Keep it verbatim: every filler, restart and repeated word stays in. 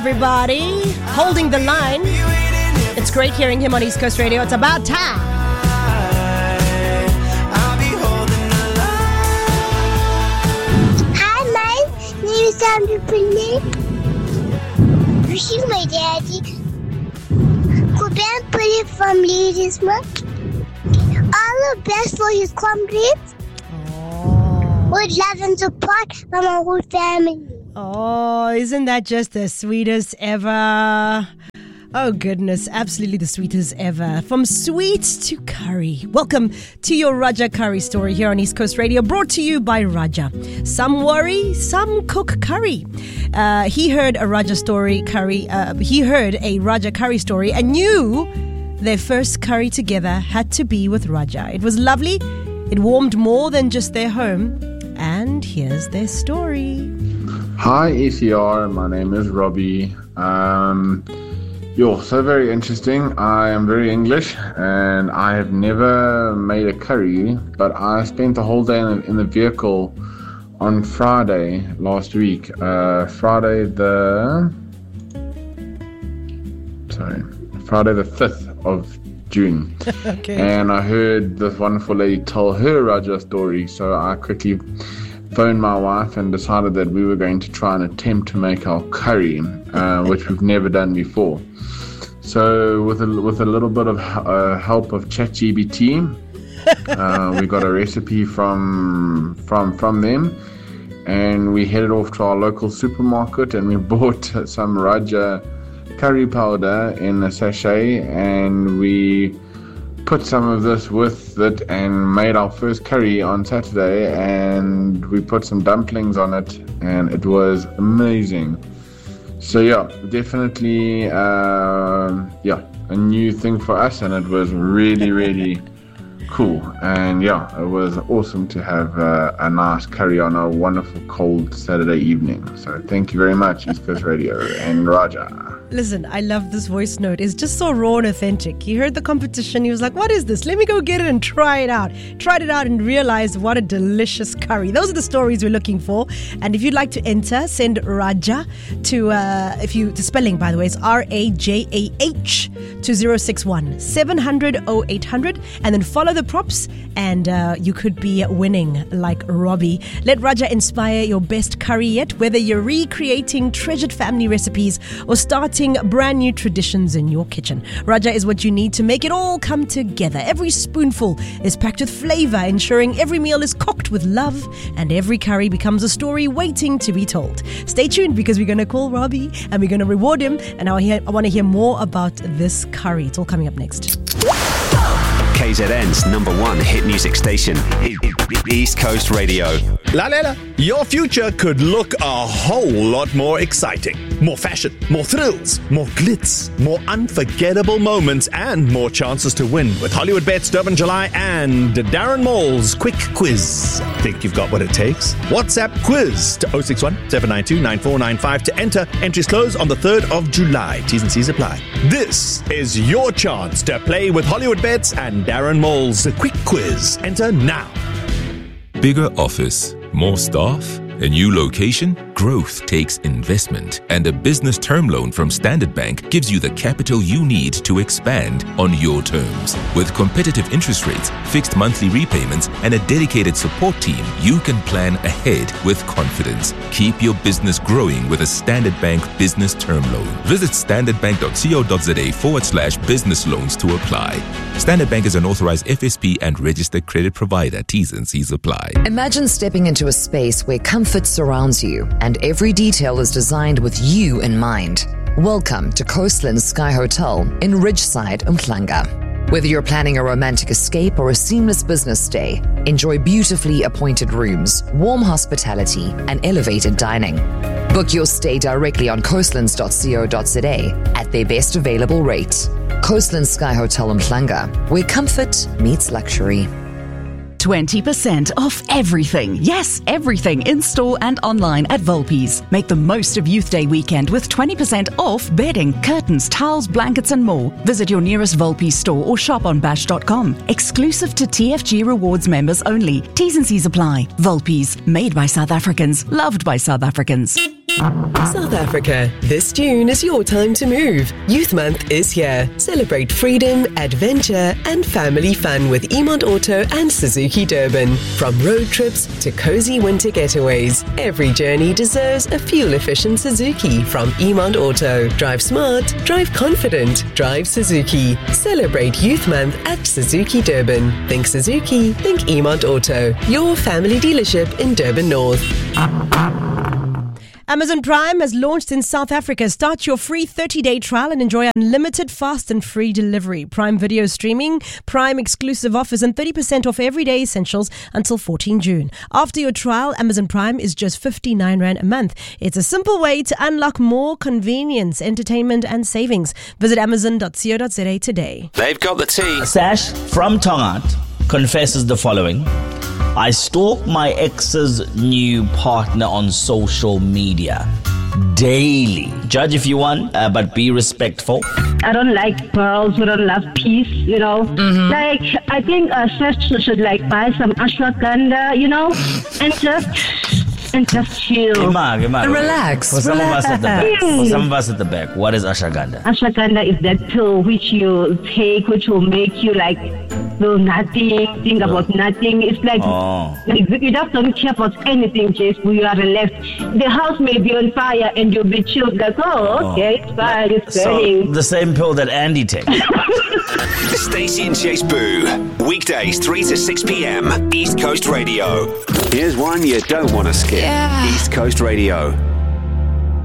everybody. Holding the line. It's great hearing him on East Coast Radio. It's about time. Hi, my name is Andrew Pinley. She's my daddy. Could Ben put it from Ladysmith? All the best for his comrades. Oh. With love and support from our whole family. Oh, isn't that just the sweetest ever? Oh, goodness. Absolutely the sweetest ever. From sweet to curry. Welcome to your Raja Curry story here on East Coast Radio, brought to you by Raja. Some worry, some cook curry. Uh, he heard a Raja story curry. Uh, he heard a Raja curry story and knew their first curry together had to be with Raja. It was lovely. It warmed more than just their home. And here's their story. Hi, E C R. My name is Robbie. Um, yo, so very interesting. I am very English and I have never made a curry, but I spent the whole day in, in the vehicle on Friday last week. Uh, Friday the... Sorry. Friday the fifth of June. Okay. And I heard this wonderful lady tell her Raja story, so I quickly phoned my wife and decided that we were going to try and attempt to make our curry, uh, which we've never done before. So with a, with a little bit of uh, help of ChatGPT, uh, we got a recipe from from from them, and we headed off to our local supermarket and we bought some Raja curry powder in a sachet, and we put some of this with it and made our first curry on Saturday, and we put some dumplings on it and it was amazing. So yeah, definitely uh, yeah, a new thing for us, and it was really really cool. And yeah, it was awesome to have uh, a nice curry on a wonderful cold Saturday evening. So thank you very much, East Coast Radio and Raja. Listen, I love this voice note. It's just so raw and authentic. He heard the competition. He was like, what is this? Let me go get it and try it out. Tried it out and realized what a delicious curry. Those are the stories we're looking for. And if you'd like to enter, send Raja to, uh, if you, the spelling, by the way, is R A J A H to zero six one seven hundred oh eight hundred. And then follow the props and uh, you could be winning like Robbie. Let Raja inspire your best curry yet, whether you're recreating treasured family recipes or starting brand new traditions in your kitchen. Raja is what you need to make it all come together. Every spoonful is packed with flavor, ensuring every meal is cooked with love and every curry becomes a story waiting to be told. Stay tuned because we're going to call Robbie and we're going to reward him, and I, hear, I want to hear more about this curry. It's all coming up next. K Z N's number one hit music station, East Coast Radio. Lalela, your future could look a whole lot more exciting. More fashion, more thrills, more glitz, more unforgettable moments, and more chances to win with Hollywood Bets, Durban July, and Darren Mall's Quick Quiz. Think you've got what it takes? WhatsApp quiz to oh six one seven nine two nine four nine five to enter. Entries close on the third of July. T's and C's apply. This is your chance to play with Hollywood Bets and Darren Mall's Quick Quiz. Enter now. Bigger office, more staff, a new location? Growth takes investment, and a business term loan from Standard Bank gives you the capital you need to expand on your terms. With competitive interest rates, fixed monthly repayments, and a dedicated support team, you can plan ahead with confidence. Keep your business growing with a Standard Bank business term loan. Visit standardbank.co.za forward slash business loans to apply. Standard Bank is an authorized F S P and registered credit provider. T's and C's apply. Imagine stepping into a space where comfort surrounds you and every detail is designed with you in mind. Welcome to Coastland Sky Hotel in Ridgeside, Umhlanga. Whether you're planning a romantic escape or a seamless business stay, enjoy beautifully appointed rooms, warm hospitality, and elevated dining. Book your stay directly on coastlands dot co dot za at their best available rate. Coastland Sky Hotel Umhlanga, where comfort meets luxury. twenty percent off everything. Yes, everything in store and online at Volpi's. Make the most of Youth Day weekend with twenty percent off bedding, curtains, towels, blankets and more. Visit your nearest Volpi's store or shop on bash dot com. Exclusive to T F G Rewards members only. T's and C's apply. Volpi's, made by South Africans, loved by South Africans. South Africa, this June is your time to move. Youth Month is here. Celebrate freedom, adventure, and family fun with Emont Auto and Suzuki Durban. From road trips to cozy winter getaways, every journey deserves a fuel-efficient Suzuki from Emont Auto. Drive smart, drive confident, drive Suzuki. Celebrate Youth Month at Suzuki Durban. Think Suzuki, think Emont Auto. Your family dealership in Durban North. Amazon Prime has launched in South Africa. Start your free thirty-day trial and enjoy unlimited, fast and free delivery. Prime video streaming, Prime exclusive offers and thirty percent off everyday essentials until fourteenth of June. After your trial, Amazon Prime is just fifty-nine rand a month. It's a simple way to unlock more convenience, entertainment and savings. Visit amazon dot co dot za today. They've got the tea. Sash from Tongat confesses the following. I stalk my ex's new partner on social media daily. Judge if you want, uh, but be respectful. I don't like girls who don't love peace, you know. Mm-hmm. Like, I think uh, Sash should like buy some ashwagandha, you know, and just and just chill. Ima, Ima, relax. For some relax. of us at the back, for some of us at the back, what is ashwagandha? Ashwagandha is that pill which you take, which will make you like feel nothing, think about nothing. It's like oh. you just don't care about anything, Jace. You are relaxed. The house may be on fire and you'll be chilled. Like, oh, okay, it's fine, it's burning. So the same pill that Andy takes. Stacey and Chase Boo. Weekdays three to six p.m. East Coast Radio. Here's one you don't want to skip. Yeah. East Coast Radio.